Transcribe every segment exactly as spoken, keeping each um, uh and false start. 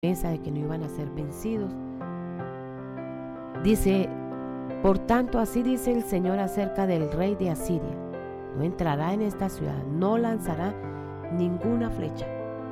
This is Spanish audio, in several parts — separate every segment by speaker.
Speaker 1: promesa de que no iban a ser vencidos. Dice, por tanto, así dice el Señor acerca del rey de Asiria: no entrará en esta ciudad, no lanzará ninguna flecha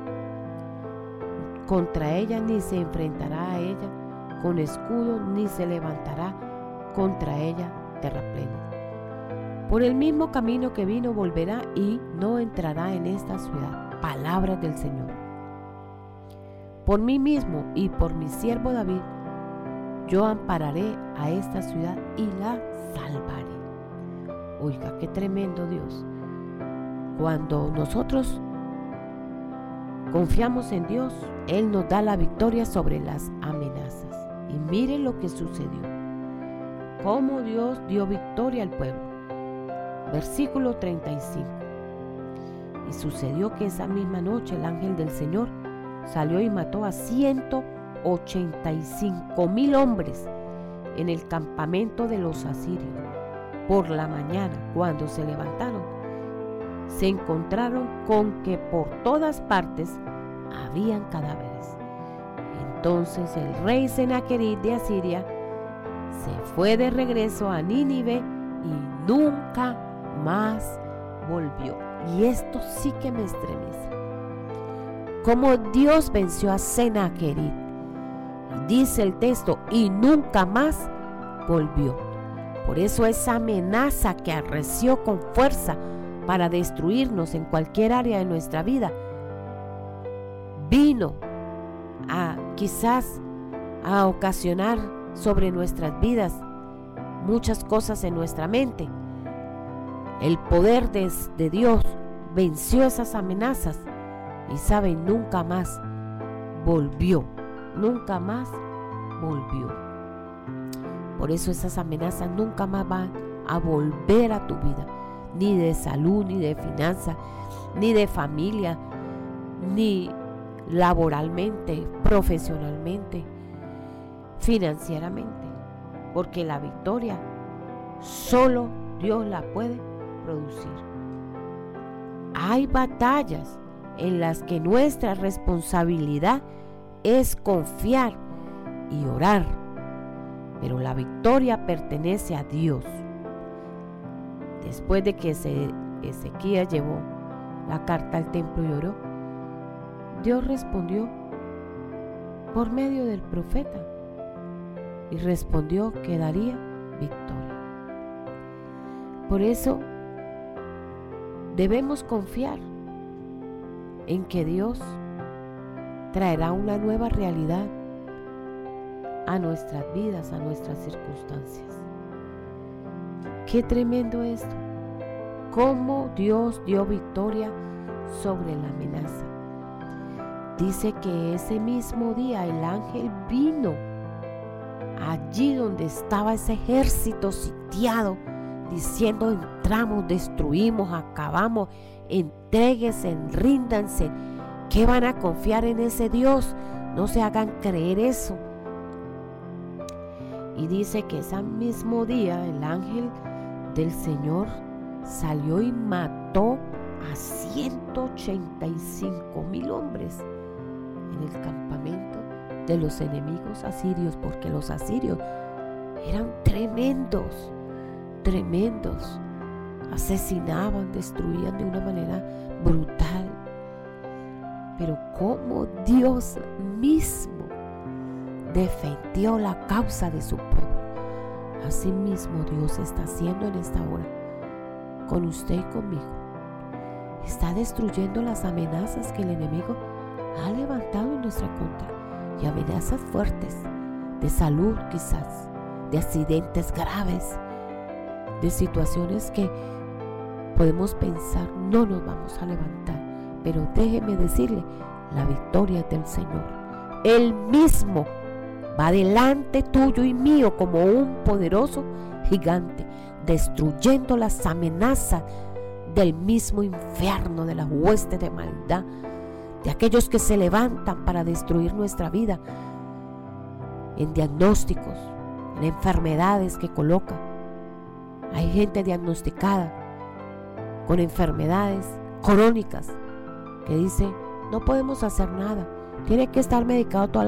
Speaker 1: contra ella, ni se enfrentará a ella con escudo, ni se levantará contra ella terraplén. Por el mismo camino que vino volverá y no entrará en esta ciudad. Palabras del Señor. Por mí mismo y por mi siervo David, yo ampararé a esta ciudad y la salvaré. Oiga, qué tremendo Dios. Cuando nosotros confiamos en Dios, Él nos da la victoria sobre las amenazas. Y mire lo que sucedió. Cómo Dios dio victoria al pueblo. Versículo treinta y cinco. Y sucedió que esa misma noche el ángel del Señor salió y mató a ciento ochenta y cinco mil hombres en el campamento de los asirios. Por la mañana, cuando se levantaron, se encontraron con que por todas partes habían cadáveres. Entonces el rey Senaquerib de Asiria se fue de regreso a Nínive y nunca más volvió. Y esto sí que me estremece. Como Dios venció a Senaquerib. Dice el texto, y nunca más volvió. Por eso esa amenaza que arreció con fuerza para destruirnos en cualquier área de nuestra vida, vino a quizás a ocasionar sobre nuestras vidas muchas cosas en nuestra mente. El poder de, de Dios venció esas amenazas y saben, nunca más volvió, nunca más volvió. Por eso esas amenazas nunca más van a volver a tu vida, ni de salud, ni de finanzas, ni de familia, ni laboralmente, profesionalmente, financieramente, porque la victoria solo Dios la puede producir. Hay batallas en las que nuestra responsabilidad es confiar y orar, pero la victoria pertenece a Dios. Después de que Ezequías llevó la carta al templo y oró, Dios respondió por medio del profeta y respondió que daría victoria. Por eso debemos confiar en que Dios traerá una nueva realidad a nuestras vidas, a nuestras circunstancias. Qué tremendo esto. Cómo Dios dio victoria sobre la amenaza. Dice que ese mismo día el ángel vino allí donde estaba ese ejército sitiado, diciendo: entramos, destruimos, acabamos, entréguense, ríndanse. ¿Qué van a confiar en ese Dios? No se hagan creer eso. Y dice que ese mismo día el ángel del Señor salió y mató a ciento ochenta y cinco mil hombres en el campamento de los enemigos asirios, porque los asirios eran tremendos, tremendos, asesinaban, destruían de una manera brutal. Pero como Dios mismo defendió la causa de su pueblo, así mismo Dios está haciendo en esta hora con usted y conmigo. Está destruyendo las amenazas que el enemigo ha levantado en nuestra contra, y amenazas fuertes de salud, quizás de accidentes graves, de situaciones que podemos pensar no nos vamos a levantar. Pero déjeme decirle, la victoria es del Señor. Él mismo va delante tuyo y mío como un poderoso gigante, destruyendo las amenazas del mismo infierno, de las huestes de maldad, de aquellos que se levantan para destruir nuestra vida, en diagnósticos, en enfermedades que colocan. Hay gente diagnosticada con enfermedades crónicas que dice: no podemos hacer nada, tiene que estar medicado toda